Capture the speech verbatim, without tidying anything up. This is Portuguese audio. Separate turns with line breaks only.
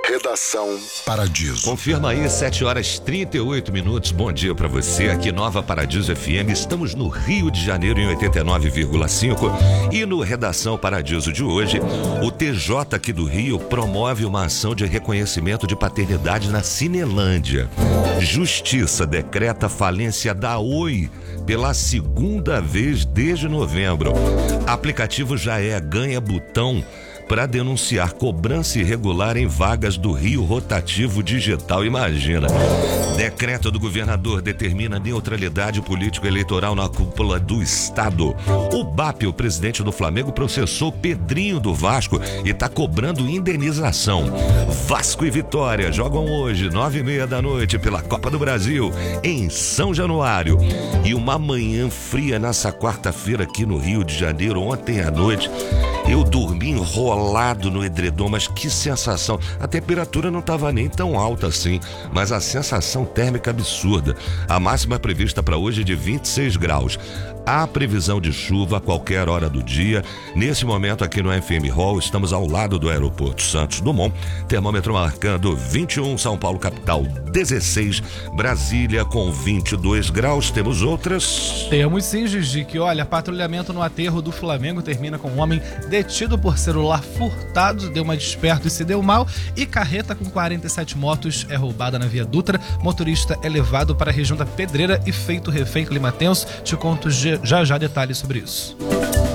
Redação Paradiso.
Confirma aí, sete horas e trinta e oito minutos. Bom dia pra você. Aqui Nova Paradiso F M. Estamos no Rio de Janeiro em oitenta e nove vírgula cinco. E no Redação Paradiso de hoje, o T J aqui do Rio promove uma ação de reconhecimento de paternidade na Cinelândia. Justiça decreta falência da Oi pela segunda vez desde novembro. Aplicativo já é ganha botão para denunciar cobrança irregular em vagas do Rio Rotativo Digital. Imagina. Decreto do governador determina neutralidade político-eleitoral na cúpula do Estado. O B A P, o presidente do Flamengo, processou Pedrinho do Vasco e está cobrando indenização. Vasco e Vitória jogam hoje, nove e meia da noite, pela Copa do Brasil, em São Januário. E uma manhã fria nessa quarta-feira aqui no Rio de Janeiro, ontem à noite. Eu dormi enrolado no edredom, mas que sensação. A temperatura não estava nem tão alta assim, mas a sensação térmica absurda. A máxima prevista para hoje é de vinte e seis graus. Há previsão de chuva a qualquer hora do dia. Nesse momento aqui no F M Hall, estamos ao lado do aeroporto Santos Dumont. Termômetro marcando vinte e um, São Paulo capital dezesseis, Brasília com vinte e dois graus. Temos outras?
Temos sim, Gigi, que olha, patrulhamento no aterro do Flamengo termina com um homem detido por celular furtado, deu uma desperto e se deu mal, e carreta com quarenta e sete motos é roubada na Via Dutra. Motorista é levado para a região da Pedreira e feito refém. Clima tenso. Te conto já já detalhes sobre isso.